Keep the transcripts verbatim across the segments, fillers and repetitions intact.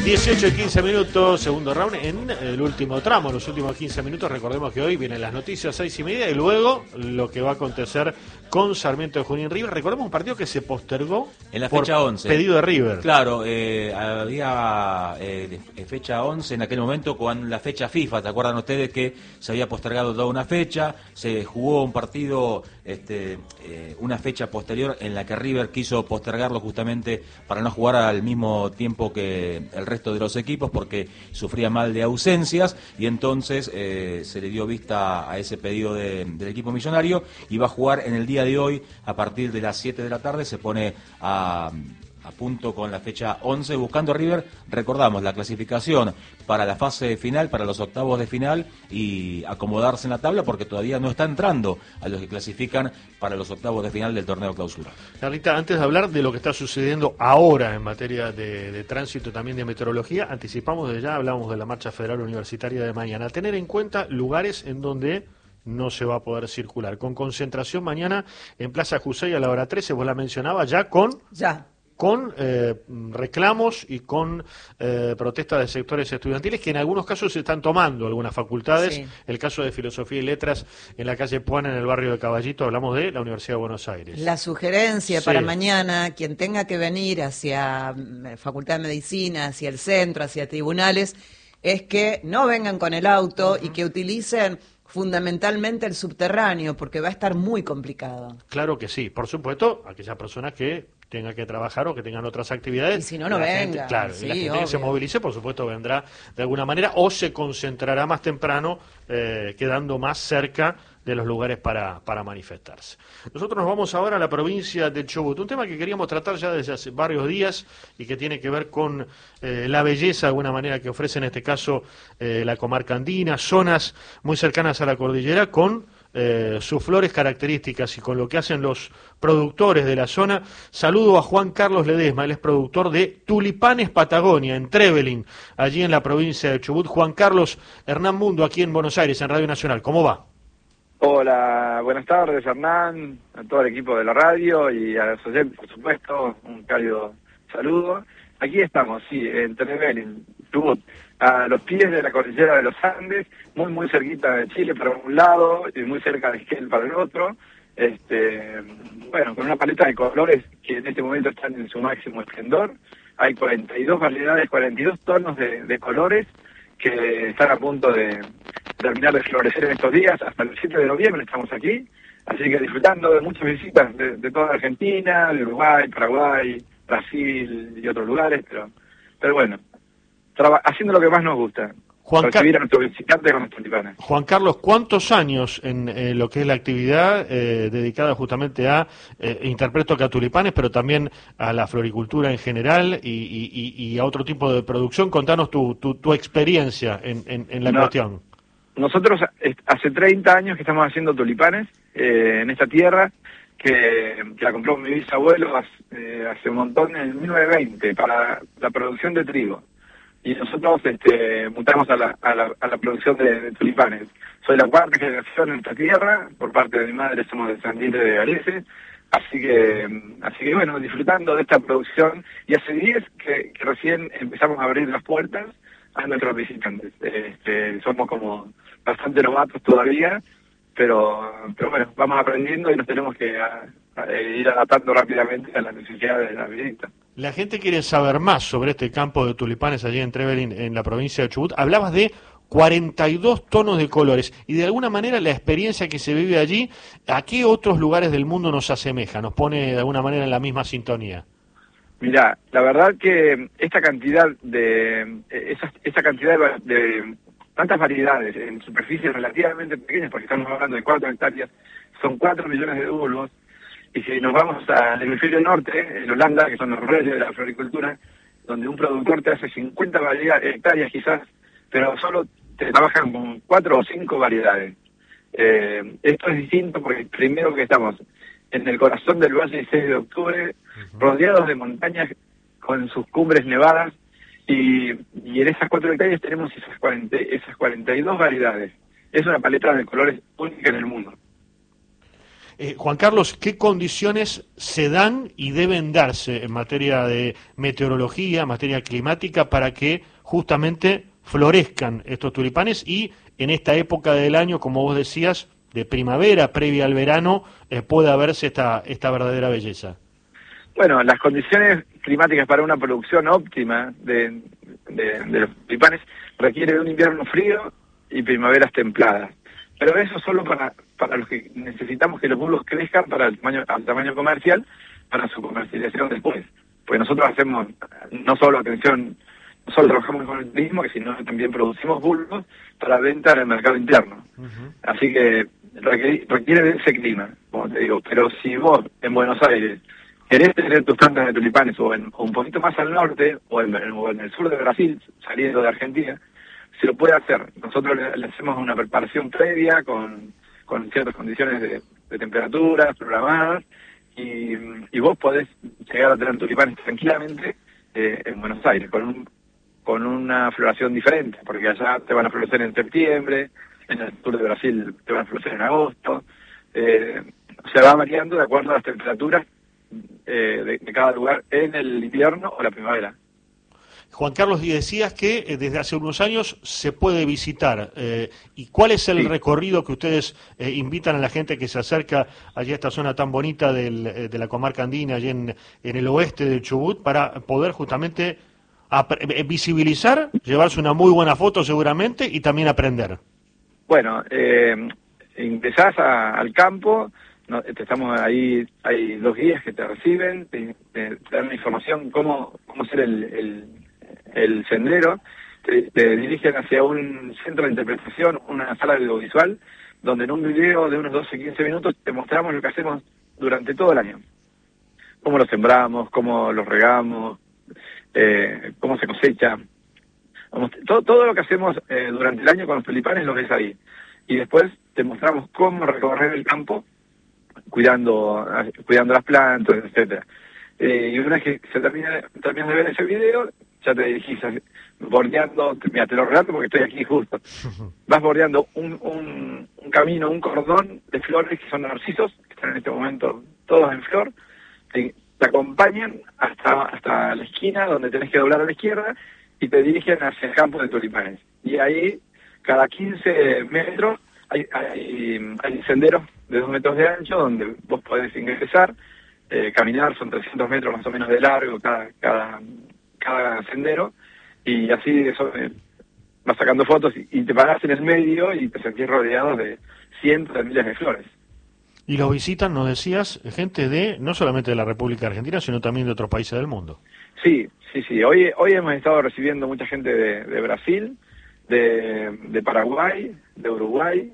dieciocho y quince minutos, segundo round en el último tramo, los últimos quince minutos. Recordemos que hoy vienen las noticias seis y media y luego lo que va a acontecer con Sarmiento de Junín River. Recordemos un partido que se postergó en la por fecha once. Pedido de River. Claro, eh, había eh, fecha once en aquel momento con la fecha FIFA. ¿Te acuerdan ustedes que se había postergado toda una fecha? Se jugó un partido, este, eh, una fecha posterior en la que River quiso postergarlo justamente para no jugar al mismo tiempo que el resto de los equipos porque sufría mal de ausencias y entonces eh, se le dio vista a ese pedido de, del equipo millonario y va a jugar en el día de hoy a partir de las siete de la tarde. Se pone a, a punto con la fecha once buscando a River, recordamos, la clasificación para la fase final, para los octavos de final y acomodarse en la tabla porque todavía no está entrando a los que clasifican para los octavos de final del torneo clausura. Carlita, antes de hablar de lo que está sucediendo ahora en materia de, de tránsito, también de meteorología, anticipamos de ya, hablamos de la marcha federal universitaria de mañana. Tener en cuenta lugares en donde no se va a poder circular. Con concentración mañana en Plaza Jusey a la hora trece, vos la mencionabas ya con... Ya. con eh, reclamos y con eh, protestas de sectores estudiantiles que en algunos casos se están tomando algunas facultades. Sí. El caso de Filosofía y Letras en la calle Puana, en el barrio de Caballito, hablamos de la Universidad de Buenos Aires. La sugerencia sí. para mañana, quien tenga que venir hacia Facultad de Medicina, hacia el centro, hacia tribunales, es que no vengan con el auto uh-huh. y que utilicen fundamentalmente el subterráneo, porque va a estar muy complicado. Claro que sí, por supuesto, aquellas personas que tenga que trabajar o que tengan otras actividades. Y si no, no la venga. Gente, claro, sí, y la gente obvio. que se movilice, por supuesto, vendrá de alguna manera o se concentrará más temprano, eh, quedando más cerca de los lugares para, para manifestarse. Nosotros nos vamos ahora a la provincia de Chubut, un tema que queríamos tratar ya desde hace varios días y que tiene que ver con eh, la belleza, de alguna manera, que ofrece en este caso eh, la comarca andina, zonas muy cercanas a la cordillera, con Eh, sus flores características y con lo que hacen los productores de la zona. Saludo a Juan Carlos Ledesma, él es productor de Tulipanes Patagonia, en Trevelin, allí en la provincia de Chubut. Juan Carlos, Hernán Mundo, aquí en Buenos Aires, en Radio Nacional, ¿cómo va? Hola, buenas tardes, Hernán, a todo el equipo de la radio y a los oyentes, por supuesto, un cálido saludo. Aquí estamos, sí, en Trevelin, Chubut, a los pies de la cordillera de los Andes, muy muy cerquita de Chile para un lado y muy cerca de Esquel para el otro. Este, bueno, con una paleta de colores que en este momento están en su máximo esplendor. Hay cuarenta y dos variedades, cuarenta y dos tonos de, de colores que están a punto de terminar de florecer en estos días. Hasta el siete de noviembre estamos aquí, así que disfrutando de muchas visitas de, de toda Argentina, de Uruguay, Paraguay, Brasil y otros lugares, pero, pero bueno, traba, haciendo lo que más nos gusta. Juan recibir Car- a nuestros visitantes con los tulipanes. Juan Carlos, ¿cuántos años en eh, lo que es la actividad eh, dedicada justamente a, eh, interpreto que a tulipanes, pero también a la floricultura en general y, y, y a otro tipo de producción? Contanos tu, tu, tu experiencia en, en, en la no, cuestión. Nosotros hace treinta años que estamos haciendo tulipanes eh, en esta tierra, que, que la compró mi bisabuelo hace, eh, hace un montón, en mil novecientos veinte, para la producción de trigo. Y nosotros este, mutamos a la, a la, a la producción de, de tulipanes. Soy la cuarta generación en esta tierra, por parte de mi madre somos de San Diego de Galese, así que, así que bueno, disfrutando de esta producción, y hace diez que, que recién empezamos a abrir las puertas a nuestros visitantes. Este, somos como bastante novatos todavía, pero, pero bueno, vamos aprendiendo y nos tenemos que a, a ir adaptando rápidamente a las necesidades de la visita. La gente quiere saber más sobre este campo de tulipanes allí en Trevelin, en la provincia de Chubut. Hablabas de cuarenta y dos tonos de colores y de alguna manera la experiencia que se vive allí, ¿a qué otros lugares del mundo nos asemeja? ¿Nos pone de alguna manera en la misma sintonía? Mirá, la verdad que esta cantidad de esa, esa cantidad de, de tantas variedades en superficies relativamente pequeñas, porque estamos hablando de cuatro hectáreas, son cuatro millones de bulbos. Y si nos vamos al hemisferio norte, en Holanda, que son los reyes de la floricultura, donde un productor te hace cincuenta hectáreas quizás, pero solo te trabajan con cuatro o cinco variedades. Eh, esto es distinto porque primero que estamos en el corazón del Valle seis de octubre, uh-huh. rodeados de montañas con sus cumbres nevadas, y, y en esas cuatro hectáreas tenemos esas, cuarenta, esas cuarenta y dos variedades. Es una paleta de colores única en el mundo. Eh, Juan Carlos, ¿qué condiciones se dan y deben darse en materia de meteorología, en materia climática, para que justamente florezcan estos tulipanes y en esta época del año, como vos decías, de primavera, previa al verano, eh, pueda verse esta, esta verdadera belleza? Bueno, las condiciones climáticas para una producción óptima de, de, de los tulipanes requiere de un invierno frío y primaveras templadas. Pero eso solo para, para los que necesitamos que los bulbos crezcan para el tamaño, al tamaño comercial, para su comercialización después. Pues nosotros hacemos no solo atención, no solo trabajamos con el turismo, sino que también producimos bulbos para venta en el mercado interno. Uh-huh. Así que requiere, requiere de ese clima, como te digo. Pero si vos en Buenos Aires querés tener tus plantas de tulipanes o, en, o un poquito más al norte o en, o en el sur de Brasil, saliendo de Argentina, se lo puede hacer. Nosotros le, le hacemos una preparación previa con, con ciertas condiciones de, de temperaturas programadas y, y vos podés llegar a tener tulipanes tranquilamente eh, en Buenos Aires con un, con una floración diferente, porque allá te van a florecer en septiembre, en el sur de Brasil te van a florecer en agosto, eh, se va variando de acuerdo a las temperaturas eh, de, de cada lugar en el invierno o la primavera. Juan Carlos, y decías que eh, desde hace unos años se puede visitar. Eh, ¿Y cuál es el sí. recorrido que ustedes eh, invitan a la gente que se acerca allí a esta zona tan bonita del, eh, de la comarca andina, allí en, en el oeste del Chubut, para poder justamente eh, visibilizar, llevarse una muy buena foto seguramente y también aprender? Bueno, eh, ingresás a, al campo, no, estamos ahí, hay dos guías que te reciben, te, te, te dan la información cómo, cómo hacer el... el el sendero, te, te dirigen hacia un centro de interpretación, una sala audiovisual, donde en un video de unos doce a quince minutos te mostramos lo que hacemos durante todo el año. Cómo lo sembramos, cómo lo regamos, eh, cómo se cosecha. Todo, todo lo que hacemos eh, durante el año con los tulipanes lo ves ahí. Y después te mostramos cómo recorrer el campo, cuidando, cuidando las plantas, etcétera. Eh, y una vez que se termina, terminas de ver ese video, ya te dirigís bordeando, mira, te lo relato porque estoy aquí justo, vas bordeando un, un, un camino, un cordón de flores que son narcisos, que están en este momento todos en flor, te, te acompañan hasta, hasta la esquina donde tenés que doblar a la izquierda y te dirigen hacia el campo de tulipanes. Y ahí, cada quince metros, hay, hay, hay senderos de dos metros de ancho donde vos podés ingresar, eh, caminar, son trescientos metros más o menos de largo cada... cada cada sendero, y así eso, eh, vas sacando fotos y, y te parás en el medio y te sentís rodeado de cientos de miles de flores. Y los visitan, nos decías, gente de, no solamente de la República Argentina, sino también de otros países del mundo. Sí, sí, sí. Hoy hoy hemos estado recibiendo mucha gente de, de Brasil, de, de Paraguay, de Uruguay,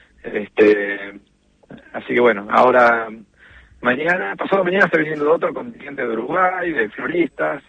este, así que bueno, ahora, mañana, pasado mañana está viniendo otro contingente de Uruguay, de floristas,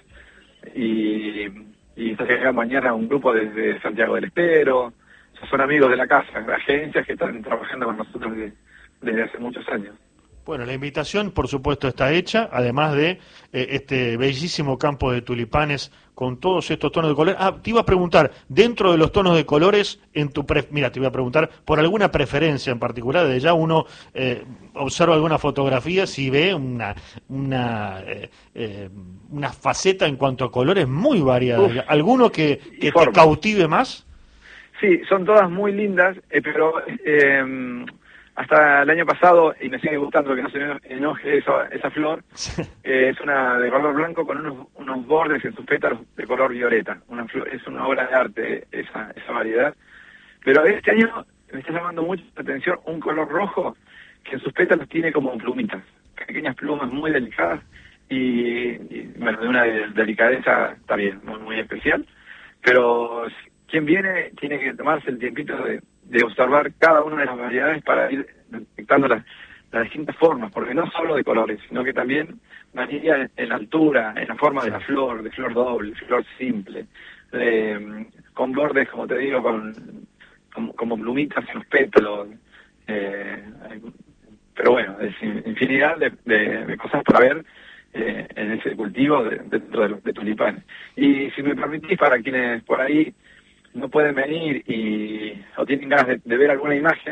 y, y está llegando mañana un grupo desde Santiago del Estero. O sea, son amigos de la casa, agencias que están trabajando con nosotros desde, desde hace muchos años. Bueno, la invitación, por supuesto, está hecha, además de eh, este bellísimo campo de tulipanes con todos estos tonos de color. Ah, te iba a preguntar, dentro de los tonos de colores, en tu pre... mira, te iba a preguntar por alguna preferencia en particular. De ya uno eh, observa alguna fotografía, si ve una una eh, eh, una faceta en cuanto a colores muy variada. Uf, ¿alguno que, que te cautive más? Sí, son todas muy lindas, eh, pero... Eh, hasta el año pasado, y me sigue gustando que no se enoje esa, esa flor, eh, es una de color blanco con unos, unos bordes en sus pétalos de color violeta. Una flor, es una obra de arte esa, esa variedad. Pero este año me está llamando mucho la atención un color rojo que en sus pétalos tiene como plumitas, pequeñas plumas muy delicadas y, y bueno, de una delicadeza también muy, muy especial. Pero quien viene tiene que tomarse el tiempito de... de observar cada una de las variedades para ir detectando las, las distintas formas, porque no solo de colores, sino que también varía en, en la altura, en la forma de la flor, de flor doble, flor simple, eh, con bordes, como te digo, con como, como plumitas en los pétalos, eh, pero bueno, es infinidad de, de, de cosas para ver eh, en ese cultivo de, dentro de, los, de tulipanes. Y si me permitís, para quienes por ahí no pueden venir y o tienen ganas de, de ver alguna imagen,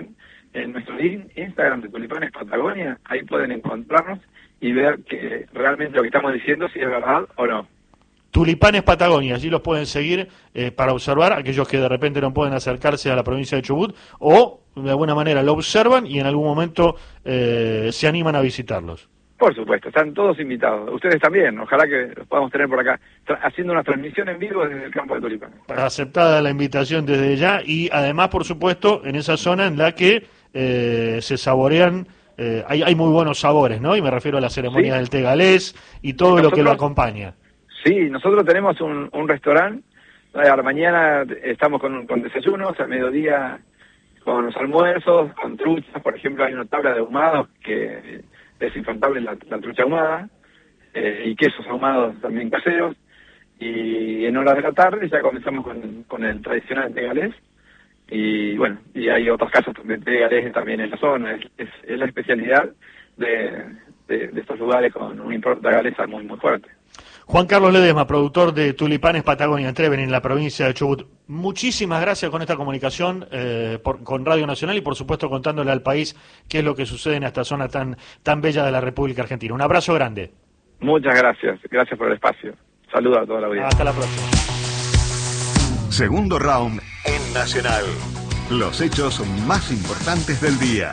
en nuestro Instagram de Tulipanes Patagonia, ahí pueden encontrarnos y ver que realmente lo que estamos diciendo si es verdad o no. Tulipanes Patagonia, allí los pueden seguir eh, para observar, aquellos que de repente no pueden acercarse a la provincia de Chubut, o de alguna manera lo observan y en algún momento eh, se animan a visitarlos. Por supuesto, están todos invitados. Ustedes también, ojalá que los podamos tener por acá, haciendo una transmisión en vivo desde el campo de Tulipanes. Aceptada la invitación desde ya y además, por supuesto, en esa zona en la que eh, se saborean, eh, hay, hay muy buenos sabores, ¿no? Y me refiero a la ceremonia ¿Sí? del té galés y todo ¿Nosotros? lo que lo acompaña. Sí, nosotros tenemos un, un restaurante, a la mañana estamos con, con desayunos, al mediodía con los almuerzos, con truchas, por ejemplo hay una tabla de ahumados que es infaltable la, la trucha ahumada, eh, y quesos ahumados también caseros, y en horas de la tarde ya comenzamos con, con el tradicional té galés, y bueno, y hay otros casos de té galés también en la zona, es, es, es la especialidad de, de, de estos lugares con un impronta galesa muy muy fuerte. Juan Carlos Ledesma, productor de Tulipanes Patagonia, en Treven, en la provincia de Chubut. Muchísimas gracias con esta comunicación eh, por, con Radio Nacional y, por supuesto, contándole al país qué es lo que sucede en esta zona tan, tan bella de la República Argentina. Un abrazo grande. Muchas gracias. Gracias por el espacio. Saludos a toda la audiencia. Hasta la próxima. Segundo round en Nacional. Los hechos más importantes del día.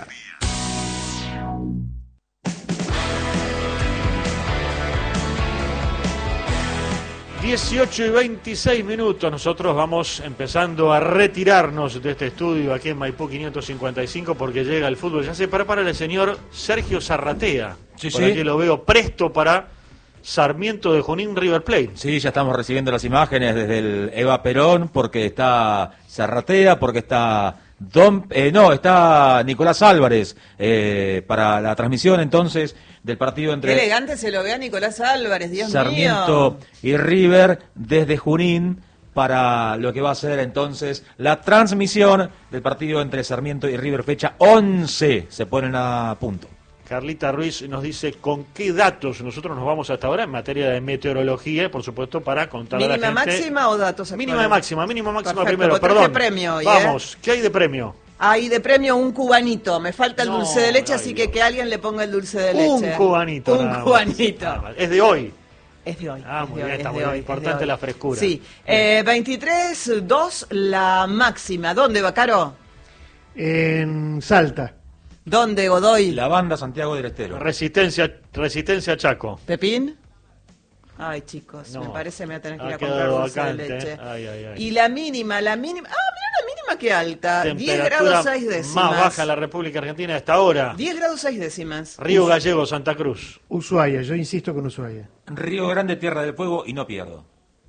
dieciocho y veintiséis minutos, nosotros vamos empezando a retirarnos de este estudio aquí en Maipú quinientos cincuenta y cinco porque llega el fútbol. Ya se prepara el señor Sergio Zarratea. Sí, Por sí. aquí lo veo presto para Sarmiento de Junín River Plate. Sí, ya estamos recibiendo las imágenes desde el Eva Perón, porque está Zarratea, porque está Don, eh, no, está Nicolás Álvarez eh, para la transmisión entonces del partido entre Qué elegante se lo ve a Nicolás Álvarez, Dios Sarmiento mío. y River desde Junín para lo que va a ser entonces la transmisión del partido entre Sarmiento y River, fecha once, se ponen a punto. Carlita Ruiz nos dice con qué datos nosotros nos vamos hasta ahora en materia de meteorología, por supuesto, para contarle a la ¿Mínima gente. máxima o datos actuales? Mínima y máxima, mínima máxima Perfecto, primero, pues traje perdón. premio hoy, Vamos, ¿eh? ¿qué hay de premio? Hay de premio un cubanito. Me falta el No, dulce de leche, ay, así que Dios. que alguien le ponga el dulce de leche. Un cubanito. Un nada más. cubanito. Nada más. Es de hoy. Es de hoy. Ah, es muy de bien, hoy, está es muy de bien. hoy, Importante es de hoy. la frescura. Sí. Eh, veintitrés dos la máxima. ¿Dónde, Bacaro? En Salta. ¿Dónde, Godoy? La banda Santiago del Estero. Resistencia, Resistencia Chaco. ¿Pepín? Ay, chicos, No. me parece que me voy a tener que Ha ir a comprar quedado dulce de vacante, leche. ¿eh? Ay, ay, ay. Y la mínima, la mínima... Ah, mira la mínima que alta. diez Temperatura grados seis décimas. más baja en la República Argentina a esta hora. diez grados seis décimas. Río Gallego, Santa Cruz. Ushuaia, yo insisto con Ushuaia. Río Grande, Tierra del Fuego y no pierdo.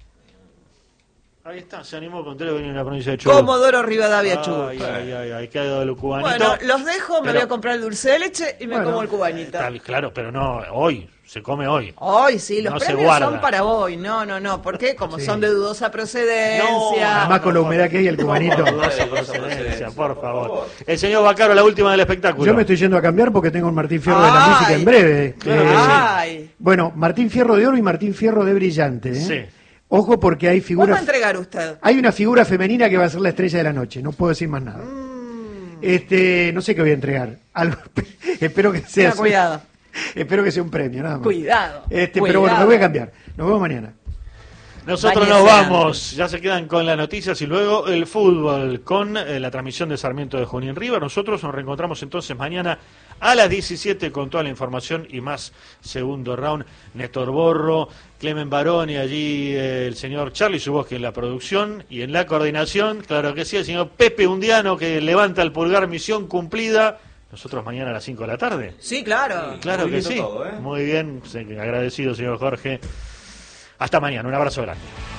Ahí está, se animó con Tele venir en la provincia de Chubut. Comodoro Rivadavia, Chubut. Ay, ay, ay, ay, qué ha dado el cubanito. Bueno, los dejo, me Pero- voy a comprar el dulce de leche y me Bueno, como el cubanito. Tal, claro, pero no, hoy, se come hoy. Hoy sí, los No se premios guarda. son para hoy. No, no, no. ¿Por qué? Como Sí. son de dudosa procedencia. No, Además con la humedad que hay el cubanito. Dudosa procedencia, por favor. El señor Bacaro, la última del espectáculo. Yo me estoy yendo a cambiar porque tengo un Martín Fierro de la Ay. música en breve. Claro Eh, que sí. Ay. Bueno, Martín Fierro de oro y Martín Fierro de brillante. ¿eh? Sí. Ojo porque hay ¿Cuándo va figuras... a entregar usted? Hay una figura femenina que va a ser la estrella de la noche, no puedo decir más nada. Mm. Este, no sé qué voy a entregar. Algo, espero que sea Tenga cuidado. Espero que sea un premio, nada más. Cuidado. Este, cuidado. pero bueno, me voy a cambiar. Nos vemos mañana. Nosotros Váyase nos antes. vamos, ya se quedan con las noticias y luego el fútbol con eh, la transmisión de Sarmiento de Junín River. Nosotros nos reencontramos entonces mañana a las diecisiete con toda la información y más segundo round. Néstor Borro, Clemen Barón y allí eh, el señor Charlie Subosque en la producción y en la coordinación, claro que sí, el señor Pepe Undiano que levanta el pulgar, misión cumplida. Nosotros mañana a las cinco de la tarde. Sí, claro. Claro Muy que lindo sí. todo, ¿eh? Muy bien, agradecido señor Jorge. Hasta mañana, un abrazo grande.